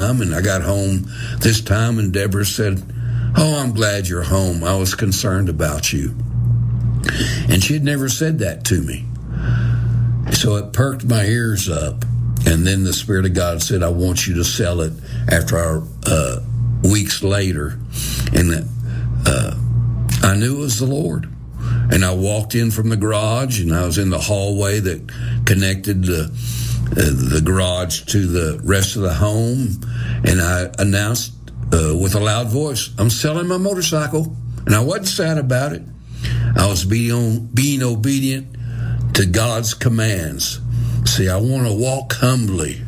time, and I got home this time, and Deborah said, "Oh, I'm glad you're home. I was concerned about you." And she had never said that to me. So it perked my ears up. And then the Spirit of God said, "I want you to sell it," after weeks later. And I knew it was the Lord. And I walked in from the garage, and I was in the hallway that connected the garage to the rest of the home. And I announced with a loud voice, "I'm selling my motorcycle." And I wasn't sad about it. I was being obedient to God's commands. See, I want to walk humbly.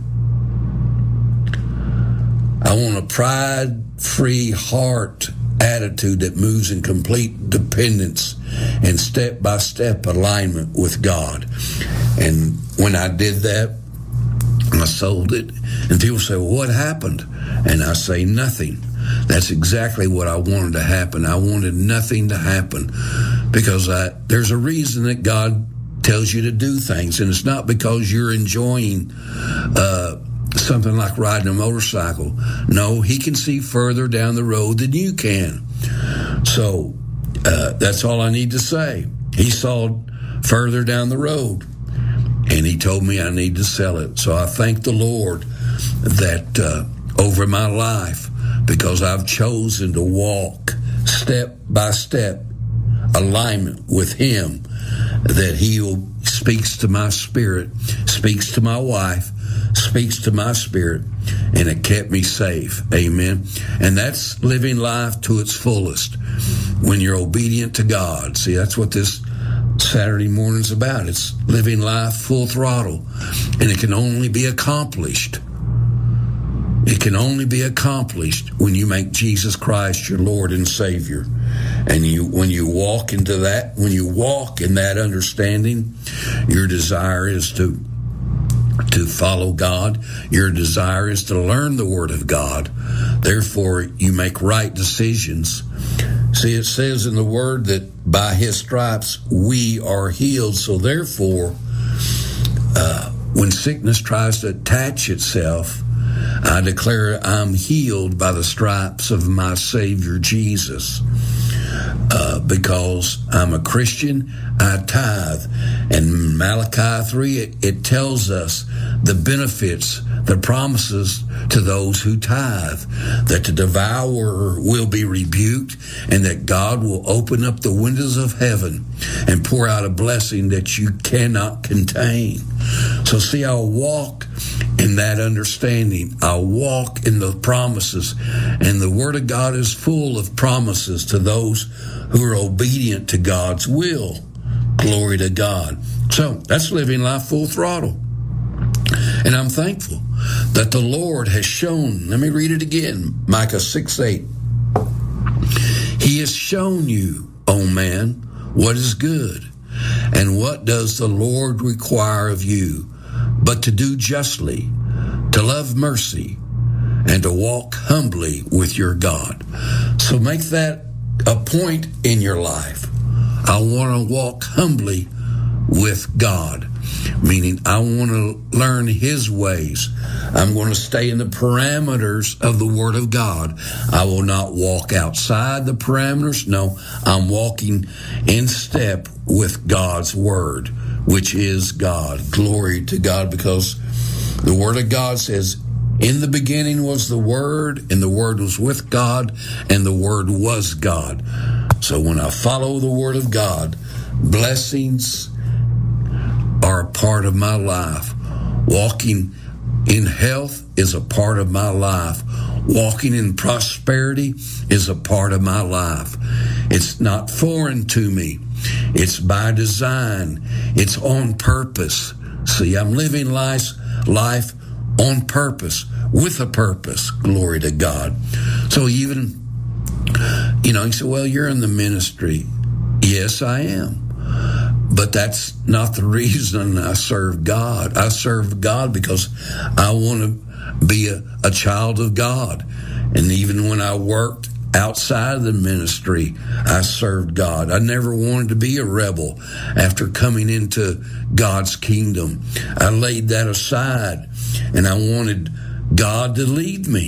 I want a pride-free heart attitude that moves in complete dependence and step-by-step alignment with God. And when I did that, I sold it. And people say, "Well, what happened?" And I say, "Nothing." That's exactly what I wanted to happen. I wanted nothing to happen, because there's a reason that God tells you to do things, and it's not because you're enjoying something like riding a motorcycle. No, he can see further down the road than you can. So that's all I need to say. He saw further down the road, and he told me I need to sell it. So I thank the Lord that over my life, because I've chosen to walk step by step alignment with him, that he speaks to my spirit, speaks to my wife, speaks to my spirit, and it kept me safe. Amen. And that's living life to its fullest when you're obedient to God. See, that's what this Saturday morning's about. It's living life full throttle, and it can only be accomplished. It can only be accomplished when you make Jesus Christ your Lord and Savior. And when you walk into that, when you walk in that understanding, your desire is to follow God. Your desire is to learn the Word of God. Therefore, you make right decisions. See, it says in the Word that by His stripes we are healed. So therefore, when sickness tries to attach itself, I declare I'm healed by the stripes of my Savior Jesus. Because I'm a Christian, I tithe. And Malachi 3, it tells us the benefits, the promises to those who tithe, that the devourer will be rebuked, and that God will open up the windows of heaven and pour out a blessing that you cannot contain. So see, I'll walk in that understanding. I'll walk in the promises. And the Word of God is full of promises to those who are obedient to God's will. Glory to God. So that's living life full throttle. And I'm thankful that the Lord has shown. Let me read it again. Micah 6:8. He has shown you, O man, what is good. And what does the Lord require of you, but to do justly, to love mercy, and to walk humbly with your God. So make that a point in your life. I want to walk humbly with God, meaning I want to learn His ways. I'm going to stay in the parameters of the Word of God. I will not walk outside the parameters. No, I'm walking in step with God's Word, which is God. Glory to God, because the Word of God says, in the beginning was the Word, and the Word was with God, and the Word was God. So when I follow the Word of God, blessings are a part of my life. Walking in health is a part of my life. Walking in prosperity is a part of my life. It's not foreign to me. It's by design. It's on purpose. See, I'm living life on purpose, with a purpose. Glory to God. So even, you say, well, you're in the ministry. Yes, I am. But that's not the reason I serve God. I serve God because I want to be a child of God. And even when I worked outside of the ministry, I served God. I never wanted to be a rebel after coming into God's kingdom. I laid that aside, and I wanted God to lead me.